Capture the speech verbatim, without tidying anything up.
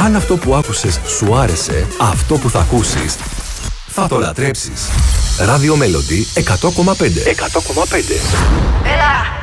Αν αυτό που άκουσες σου άρεσε, αυτό που θα ακούσεις θα το λατρέψεις. Radio Melody εκατό κόμμα πέντε. εκατό κόμμα πέντε. Έλα!